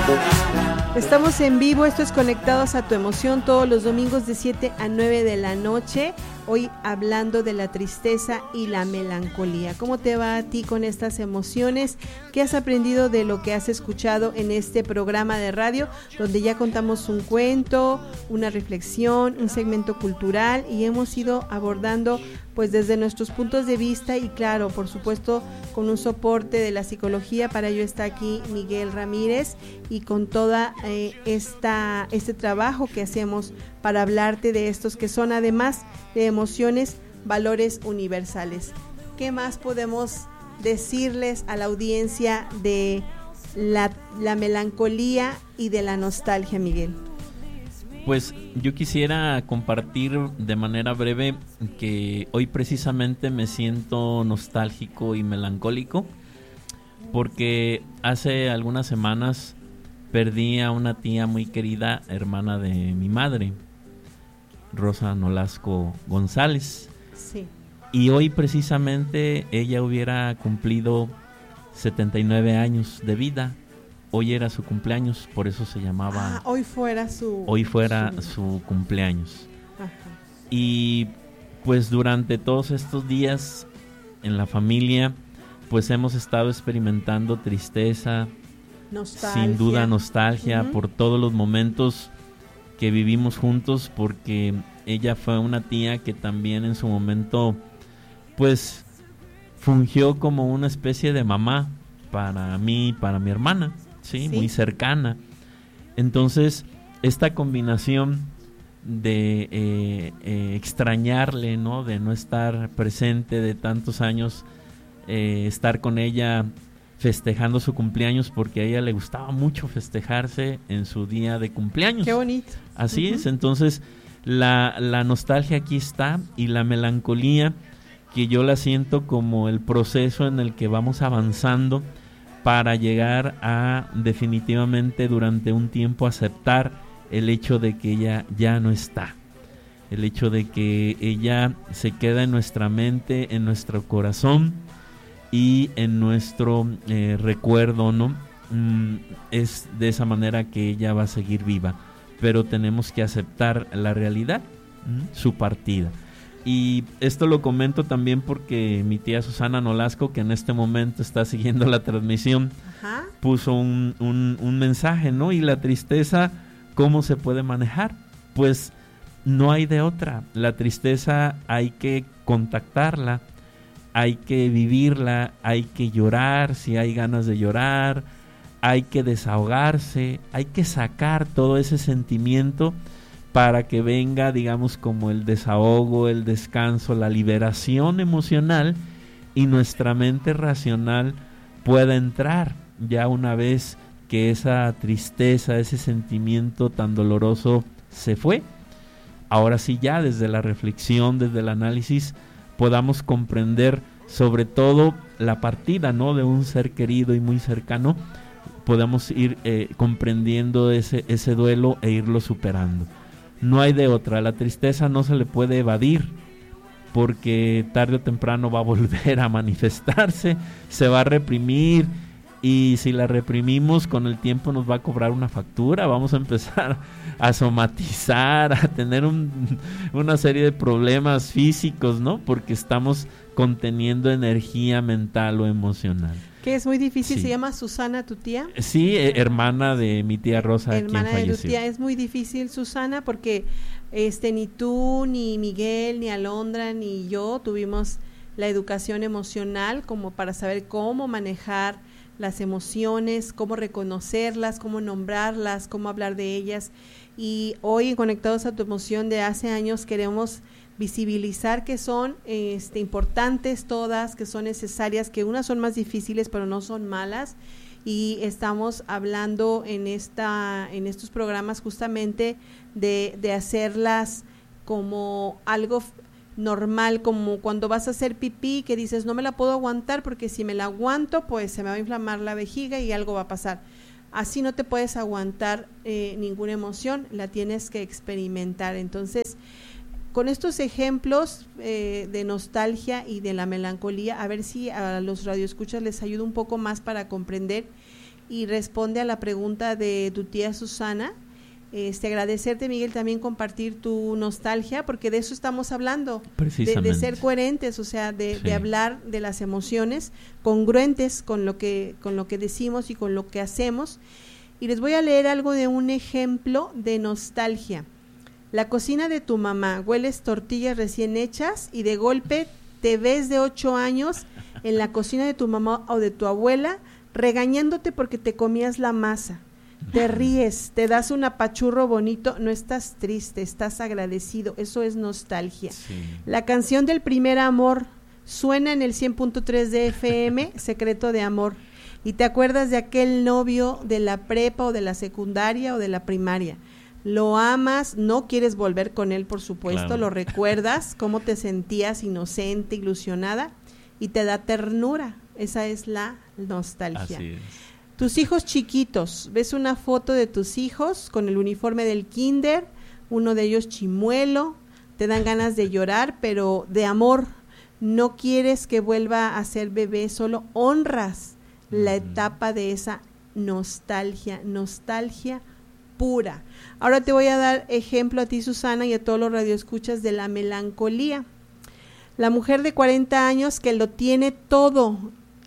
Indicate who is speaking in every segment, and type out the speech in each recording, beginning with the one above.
Speaker 1: Estamos en vivo, esto es Conectados a tu Emoción, todos los domingos de 7 a 9 de la noche, hoy hablando de la tristeza y la melancolía. ¿Cómo te va a ti con estas emociones? ¿Qué has aprendido de lo que has escuchado en este programa de radio, donde ya contamos un cuento, una reflexión, un segmento cultural y hemos ido abordando pues desde nuestros puntos de vista y claro, por supuesto, con un soporte de la psicología? Para ello está aquí Miguel Ramírez y con toda este trabajo que hacemos para hablarte de estos que son además de emociones, valores universales. ¿Qué más podemos decirles a la audiencia de la melancolía y de la nostalgia, Miguel?
Speaker 2: Pues yo quisiera compartir de manera breve que hoy precisamente me siento nostálgico y melancólico porque hace algunas semanas perdí a una tía muy querida, hermana de mi madre, Rosa Nolasco González.
Speaker 1: Sí.
Speaker 2: Y hoy precisamente ella hubiera cumplido 79 años de vida. Hoy era su cumpleaños, por eso se llamaba...
Speaker 1: hoy fuera su
Speaker 2: cumpleaños.
Speaker 1: Ajá.
Speaker 2: Y pues durante todos estos días en la familia, pues hemos estado experimentando tristeza,
Speaker 1: nostalgia.
Speaker 2: Sin duda nostalgia, uh-huh, por todos los momentos que vivimos juntos, porque ella fue una tía que también en su momento, pues, fungió como una especie de mamá para mí, para mi hermana. ¿Sí? Muy cercana. Entonces, esta combinación de extrañarle, ¿no? De no estar presente, de tantos años, estar con ella festejando su cumpleaños, porque a ella le gustaba mucho festejarse en su día de cumpleaños.
Speaker 1: ¡Qué bonito!
Speaker 2: Así es, entonces la nostalgia aquí está y la melancolía, que yo la siento como el proceso en el que vamos avanzando para llegar a definitivamente durante un tiempo aceptar el hecho de que ella ya no está, el hecho de que ella se queda en nuestra mente, en nuestro corazón y en nuestro recuerdo, ¿no? Es de esa manera que ella va a seguir viva, pero tenemos que aceptar la realidad, su partida. Y esto lo comento también porque mi tía Susana Nolasco, que en este momento está siguiendo la transmisión,
Speaker 1: ajá,
Speaker 2: puso un mensaje, ¿no? Y la tristeza, ¿cómo se puede manejar? Pues no hay de otra. La tristeza hay que contactarla, hay que vivirla, hay que llorar si hay ganas de llorar, hay que desahogarse, hay que sacar todo ese sentimiento para que venga, digamos, como el desahogo, el descanso, la liberación emocional y nuestra mente racional pueda entrar ya una vez que esa tristeza, ese sentimiento tan doloroso se fue. Ahora sí, ya desde la reflexión, desde el análisis, podamos comprender sobre todo la partida, ¿no? De un ser querido y muy cercano, podamos ir comprendiendo ese duelo e irlo superando. No hay de otra, la tristeza no se le puede evadir porque tarde o temprano va a volver a manifestarse, se va a reprimir y si la reprimimos con el tiempo nos va a cobrar una factura, vamos a empezar a somatizar, a tener una serie de problemas físicos, ¿no? Porque estamos conteniendo energía mental o emocional.
Speaker 1: Que es muy difícil,
Speaker 2: sí.
Speaker 1: ¿Se llama Susana tu tía?
Speaker 2: Sí, hermana de mi tía Rosa,
Speaker 1: hermana
Speaker 2: quien falleció.
Speaker 1: De tu tía, es muy difícil, Susana, porque ni tú, ni Miguel, ni Alondra, ni yo tuvimos la educación emocional como para saber cómo manejar las emociones, cómo reconocerlas, cómo nombrarlas, cómo hablar de ellas. Y hoy en Conectados a tu Emoción de hace años queremos visibilizar que son importantes todas, que son necesarias, que unas son más difíciles pero no son malas, y estamos hablando en estos programas justamente de hacerlas como algo normal, como cuando vas a hacer pipí que dices no me la puedo aguantar porque si me la aguanto pues se me va a inflamar la vejiga y algo va a pasar. Así no te puedes aguantar ninguna emoción, la tienes que experimentar. Entonces, con estos ejemplos de nostalgia y de la melancolía, a ver si a los radioescuchas les ayuda un poco más para comprender y responde a la pregunta de tu tía Susana. Agradecerte, Miguel, también compartir tu nostalgia, porque de eso estamos hablando, de ser coherentes, o sea, de hablar de las emociones, congruentes con lo que decimos y con lo que hacemos. Y les voy a leer algo de un ejemplo de nostalgia. La cocina de tu mamá, hueles tortillas recién hechas y de golpe te ves de 8 años en la cocina de tu mamá o de tu abuela regañándote porque te comías la masa. Te ríes, te das un apachurro bonito, no estás triste, estás agradecido, eso es nostalgia. Sí. La canción del primer amor suena en el 100.3 de FM, Secreto de Amor, y te acuerdas de aquel novio de la prepa o de la secundaria o de la primaria. Lo amas, no quieres volver con él, por supuesto, claro. Lo recuerdas, cómo te sentías inocente, ilusionada, y te da ternura, esa es la nostalgia. Así es. Tus hijos chiquitos, ves una foto de tus hijos con el uniforme del kinder, uno de ellos chimuelo, te dan ganas de llorar, pero de amor, no quieres que vuelva a ser bebé, solo honras la etapa de esa nostalgia pura. Ahora te voy a dar ejemplo a ti, Susana, y a todos los radioescuchas de la melancolía. La mujer de 40 años que lo tiene todo,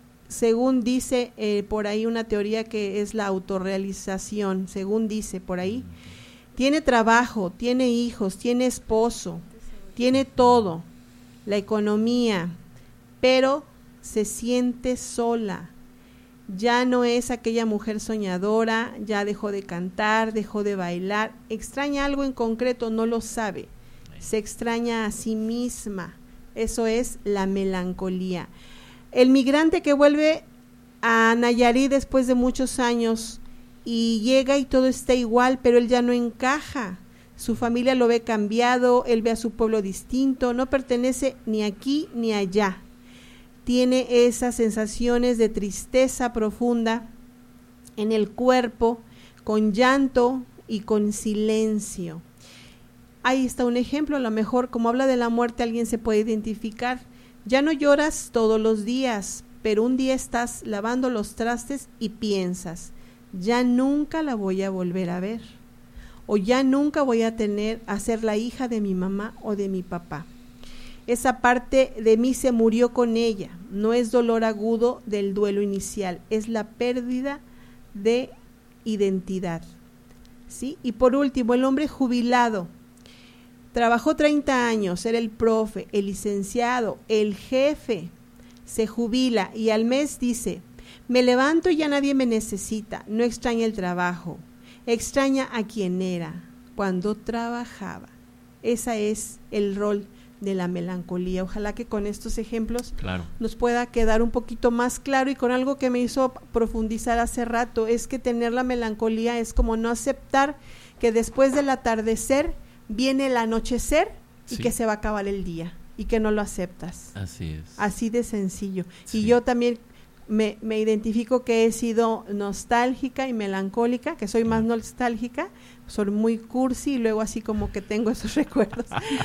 Speaker 1: según dice por ahí una teoría que es la autorrealización, según dice por ahí, tiene trabajo, tiene hijos, tiene esposo, tiene todo, la economía, pero se siente sola, ya no es aquella mujer soñadora, ya dejó de cantar, dejó de bailar, extraña algo en concreto, no lo sabe, se extraña a sí misma, eso es la melancolía. El migrante que vuelve a Nayarit después de muchos años y llega y todo está igual, pero él ya no encaja. Su familia lo ve cambiado, él ve a su pueblo distinto, no pertenece ni aquí ni allá. Tiene esas sensaciones de tristeza profunda en el cuerpo, con llanto y con silencio. Ahí está un ejemplo, a lo mejor como habla de la muerte alguien se puede identificar. Ya no lloras todos los días, pero un día estás lavando los trastes y piensas, ya nunca la voy a volver a ver, o ya nunca voy a ser la hija de mi mamá o de mi papá. Esa parte de mí se murió con ella, no es dolor agudo del duelo inicial, es la pérdida de identidad. ¿Sí? Y por último, el hombre jubilado. Trabajó 30 años, era el profe, el licenciado, el jefe, se jubila y al mes dice, me levanto y ya nadie me necesita, no extraña el trabajo, extraña a quien era cuando trabajaba. Ese es el rol de la melancolía. Ojalá que con estos ejemplos nos pueda quedar un poquito más claro y con algo que me hizo profundizar hace rato, es que tener la melancolía es como no aceptar que después del atardecer viene el anochecer y que se va a acabar el día y que no lo aceptas. Así es. Así de sencillo. Sí. Y yo también me identifico que he sido nostálgica y melancólica, que soy más nostálgica, soy muy cursi y luego así como que tengo esos recuerdos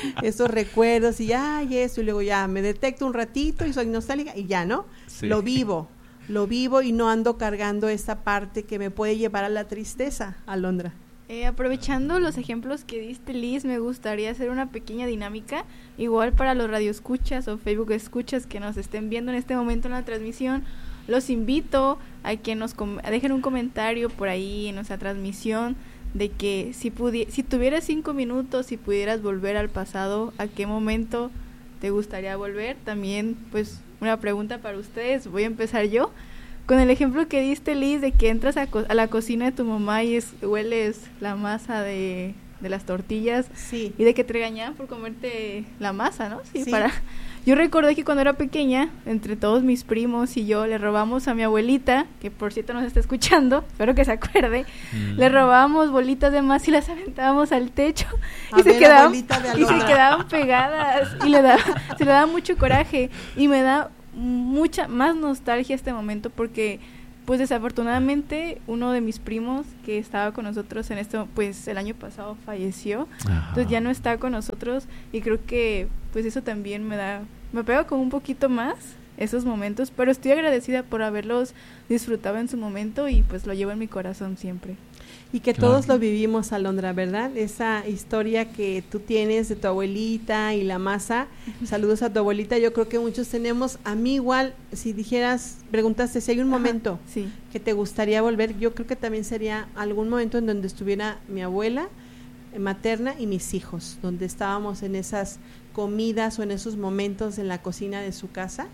Speaker 1: y eso, y luego ya me detecto un ratito y soy nostálgica y ya, ¿no? Sí. Lo vivo y no ando cargando esa parte que me puede llevar a la tristeza, Alondra.
Speaker 3: Aprovechando los ejemplos que diste, Liz, me gustaría hacer una pequeña dinámica, igual para los radioescuchas o Facebook escuchas que nos estén viendo en este momento en la transmisión. Los invito a que dejen un comentario por ahí en nuestra transmisión de que si tuvieras 5 minutos, si pudieras volver al pasado, ¿a qué momento te gustaría volver? También, pues, una pregunta para ustedes, voy a empezar yo. Con el ejemplo que diste, Liz, de que entras a la cocina de tu mamá y hueles la masa de las tortillas, sí, y de que te regañaban por comerte la masa, ¿no? Sí. Yo recordé que cuando era pequeña, entre todos mis primos y yo, le robamos a mi abuelita, que por cierto nos está escuchando, espero que se acuerde, le robábamos bolitas de masa y las aventábamos al techo y se quedaban pegadas y se le daba mucho coraje y me da mucha más nostalgia este momento porque pues desafortunadamente uno de mis primos que estaba con nosotros en esto, pues el año pasado falleció. Ajá. Entonces ya no está con nosotros y creo que pues eso también me pega como un poquito más esos momentos, pero estoy agradecida por haberlos disfrutado en su momento y pues lo llevo en mi corazón siempre.
Speaker 1: Y que todos lo vivimos, Alondra, ¿verdad? Esa historia que tú tienes de tu abuelita y la masa. Saludos a tu abuelita. Yo creo que muchos tenemos. A mí igual, si preguntaste si hay un momento que te gustaría volver, yo creo que también sería algún momento en donde estuviera mi abuela materna y mis hijos, donde estábamos en esas comidas o en esos momentos en la cocina de su casa.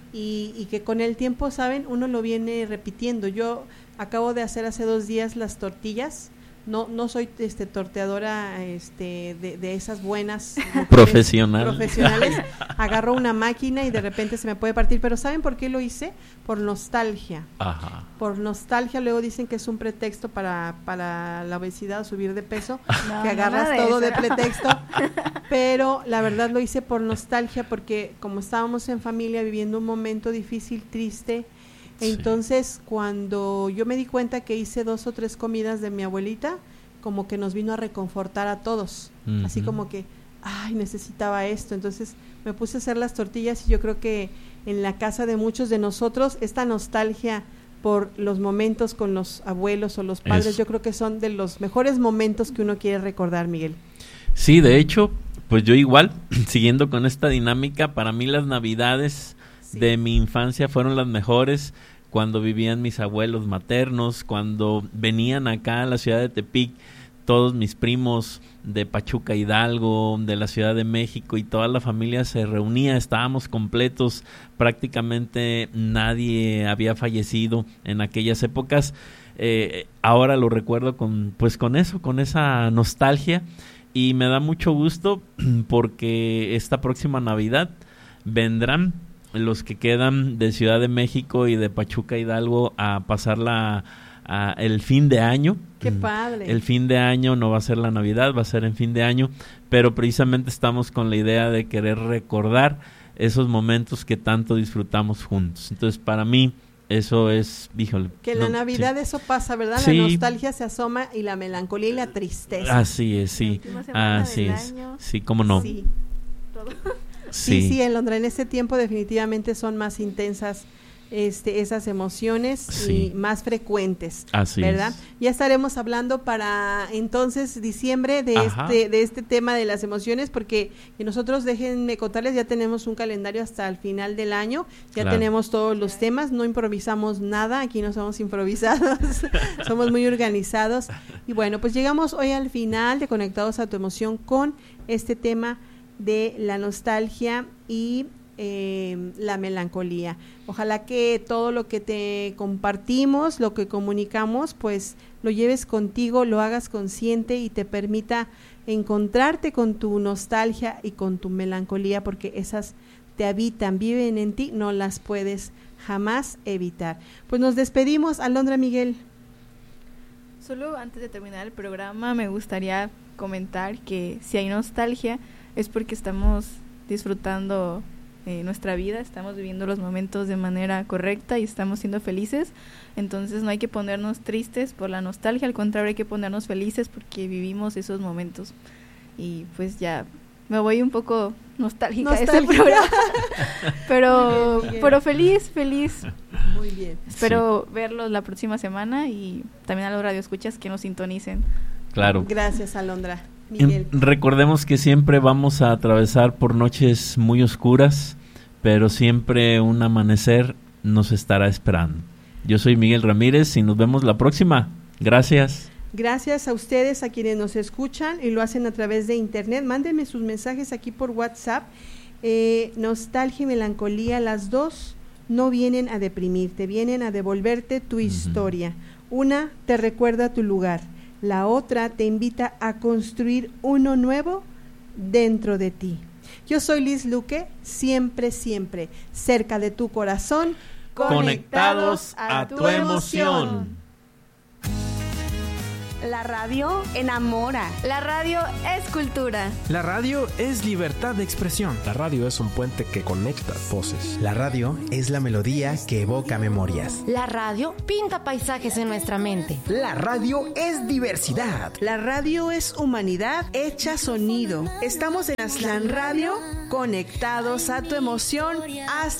Speaker 1: Y que con el tiempo, ¿saben? Uno lo viene repitiendo. Yo acabo de hacer hace 2 días las tortillas. No soy torteadora de esas buenas profesionales. Agarro una máquina y de repente se me puede partir, pero ¿saben por qué lo hice? Por nostalgia.
Speaker 2: Ajá.
Speaker 1: Por nostalgia. Luego dicen que es un pretexto para la obesidad o subir de peso, que agarras todo de pretexto, pero la verdad lo hice por nostalgia, porque como estábamos en familia viviendo un momento difícil, triste. Entonces, cuando yo me di cuenta que hice 2 o 3 comidas de mi abuelita, como que nos vino a reconfortar a todos, así como que, necesitaba esto. Entonces me puse a hacer las tortillas y yo creo que en la casa de muchos de nosotros, esta nostalgia por los momentos con los abuelos o los padres, yo creo que son de los mejores momentos que uno quiere recordar, Miguel.
Speaker 2: Sí, de hecho, pues yo igual, siguiendo con esta dinámica, para mí las navidades de mi infancia fueron las mejores, cuando vivían mis abuelos maternos, cuando venían acá a la ciudad de Tepic, todos mis primos de Pachuca, Hidalgo, de la Ciudad de México, y toda la familia se reunía, estábamos completos, prácticamente nadie había fallecido en aquellas épocas. Ahora lo recuerdo con esa nostalgia, y me da mucho gusto porque esta próxima Navidad vendrán los que quedan de Ciudad de México y de Pachuca, Hidalgo, a pasar el fin de año.
Speaker 1: ¡Qué padre!
Speaker 2: El fin de año no va a ser la Navidad, va a ser en fin de año, pero precisamente estamos con la idea de querer recordar esos momentos que tanto disfrutamos juntos. Entonces, para mí, eso es,
Speaker 1: que en la Navidad eso pasa, ¿verdad? Sí. La nostalgia se asoma y la melancolía y la tristeza.
Speaker 2: Así es, sí. Así es. Año. Sí, cómo no.
Speaker 1: Sí. Todo. Sí, Alondra, en este tiempo definitivamente son más intensas esas emociones y más frecuentes,
Speaker 2: así
Speaker 1: ¿verdad?
Speaker 2: Es.
Speaker 1: Ya estaremos hablando para entonces diciembre de este tema de las emociones, porque nosotros, déjenme contarles, ya tenemos un calendario hasta el final del año, ya tenemos todos los temas, no improvisamos nada, aquí no somos improvisados, somos muy organizados, y bueno, pues llegamos hoy al final de Conectados a tu Emoción con este tema de la nostalgia y la melancolía. Ojalá que todo lo que te compartimos, lo que comunicamos, pues lo lleves contigo, lo hagas consciente y te permita encontrarte con tu nostalgia y con tu melancolía, porque esas te habitan, viven en ti, no las puedes jamás evitar. Pues nos despedimos, Alondra, Miguel.
Speaker 3: Solo antes de terminar el programa me gustaría comentar que si hay nostalgia es porque estamos disfrutando nuestra vida, estamos viviendo los momentos de manera correcta y estamos siendo felices. Entonces no hay que ponernos tristes por la nostalgia, al contrario, hay que ponernos felices porque vivimos esos momentos. Y pues ya me voy un poco nostálgica de este programa, pero feliz.
Speaker 1: Muy bien.
Speaker 3: Espero verlos la próxima semana y también a los radioescuchas que nos sintonicen.
Speaker 2: Claro.
Speaker 1: Gracias, Alondra. Miguel.
Speaker 2: Recordemos que siempre vamos a atravesar por noches muy oscuras, pero siempre un amanecer nos estará esperando. Yo soy Miguel Ramírez y nos vemos la próxima. Gracias.
Speaker 1: Gracias a ustedes, a quienes nos escuchan y lo hacen a través de internet. Mándenme sus mensajes aquí por WhatsApp. Nostalgia y melancolía, las dos no vienen a deprimirte, vienen a devolverte tu historia. Una te recuerda tu lugar, la otra te invita a construir uno nuevo dentro de ti. Yo soy Liz Luque, siempre, cerca de tu corazón,
Speaker 2: conectados a tu emoción.
Speaker 4: La radio enamora.
Speaker 5: La radio es cultura.
Speaker 6: La radio es libertad de expresión. La radio es un puente que conecta voces.
Speaker 7: La radio es la melodía que evoca memorias.
Speaker 5: La radio pinta paisajes en nuestra mente.
Speaker 7: La radio es diversidad.
Speaker 1: La radio es humanidad hecha sonido. Estamos en Aztlán Radio, conectados a tu emoción. Hasta